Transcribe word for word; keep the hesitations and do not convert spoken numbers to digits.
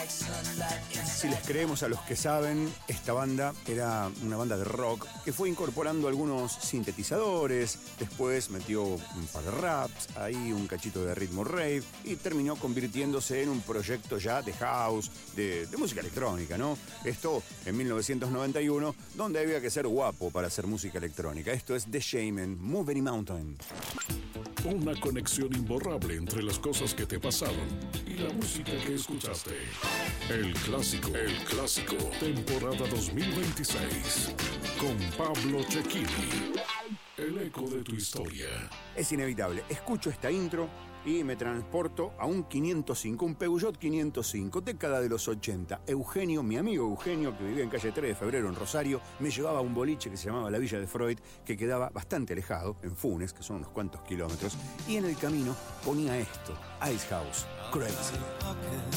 Si les creemos a los que saben, esta banda era una banda de rock que fue incorporando algunos sintetizadores, después metió un par de raps, ahí un cachito de ritmo rave y terminó convirtiéndose en un proyecto ya de house, de, de música electrónica, ¿no? Esto en mil novecientos noventa y uno, donde había que ser guapo para hacer música electrónica. Esto es The Shamen, Move Any Mountain. Una conexión imborrable entre las cosas que te pasaron y la música que escuchaste. El clásico, el clásico, temporada dos mil veintiséis, con Pablo Cecchini. El eco de tu historia. Es inevitable. Escucho esta intro y me transporto a un quinientos cinco, un Peugeot quinientos cinco, década de los ochenta. Eugenio, mi amigo Eugenio, que vivía en calle tres de Febrero en Rosario, me llevaba a un boliche que se llamaba La Villa de Freud, que quedaba bastante alejado, en Funes, que son unos cuantos kilómetros, y en el camino ponía esto, Ice House, Crazy.